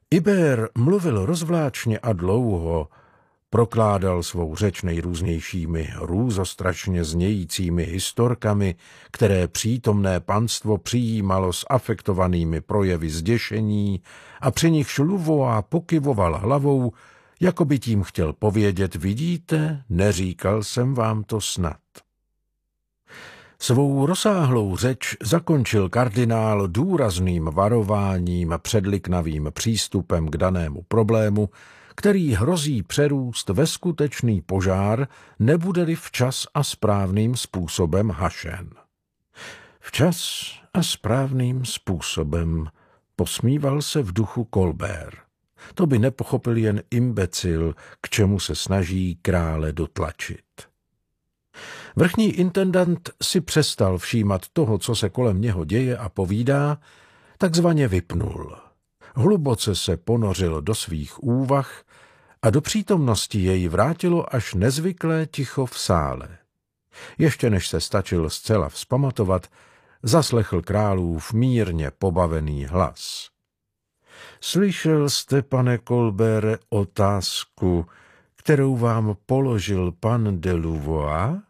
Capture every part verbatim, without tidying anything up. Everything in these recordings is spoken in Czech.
Ibér mluvil rozvláčně a dlouho, prokládal svou řeč nejrůznějšími růzostrašně znějícími historkami, které přítomné panstvo přijímalo s afektovanými projevy zděšení a při nich Luvois pokyvoval hlavou, jako by tím chtěl povědět, vidíte, neříkal jsem vám to snad. Svou rozsáhlou řeč zakončil kardinál důrazným varováním a předliknavým přístupem k danému problému, který hrozí přerůst ve skutečný požár, nebude-li včas a správným způsobem hašen. Včas a správným způsobem posmíval se v duchu Colbert. To by nepochopil jen imbecil, k čemu se snaží krále dotlačit. Vrchní intendant si přestal všímat toho, co se kolem něho děje a povídá, takzvaně vypnul. Hluboce se ponořil do svých úvah a do přítomnosti jej vrátilo až nezvyklé ticho v sále. Ještě než se stačil zcela vzpamatovat, zaslechl králův mírně pobavený hlas. Slyšel jste, pane Colbert, otázku, kterou vám položil pan de Louvois?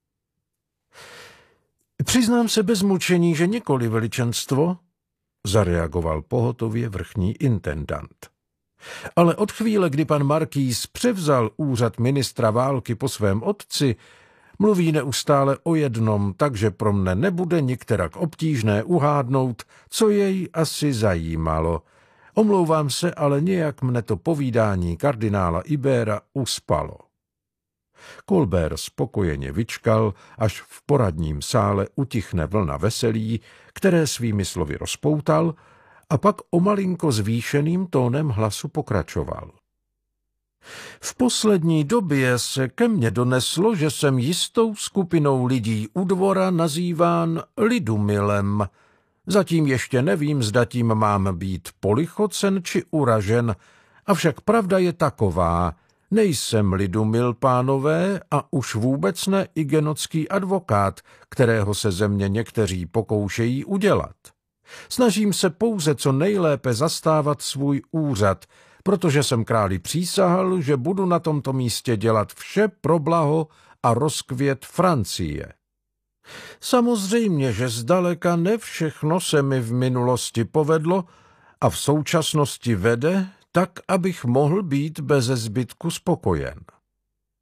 Přiznám se bez mučení, že nikoli, veličenstvo, zareagoval pohotově vrchní intendant. Ale od chvíle, kdy pan markýz převzal úřad ministra války po svém otci, mluví neustále o jednom, takže pro mne nebude nikterak obtížné uhádnout, co jej asi zajímalo. Omlouvám se, ale nějak mne to povídání kardinála Ibéra uspalo. Colbert spokojeně vyčkal, až v poradním sále utichne vlna veselí, které svými slovy rozpoutal, a pak o malinko zvýšeným tónem hlasu pokračoval. V poslední době se ke mně doneslo, že jsem jistou skupinou lidí u dvora nazýván lidumilem. Zatím ještě nevím, zda tím mám být polichocen či uražen, avšak pravda je taková, nejsem lidumil, pánové, a už vůbec ne igenotský advokát, kterého se ze mě někteří pokoušejí udělat. Snažím se pouze co nejlépe zastávat svůj úřad, protože jsem králi přísahal, že budu na tomto místě dělat vše pro blaho a rozkvět Francie. Samozřejmě, že zdaleka ne všechno se mi v minulosti povedlo a v současnosti vede, tak, abych mohl být beze zbytku spokojen.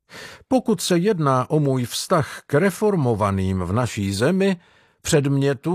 Pokud se jedná o můj vztah k reformovaným v naší zemi, předmětu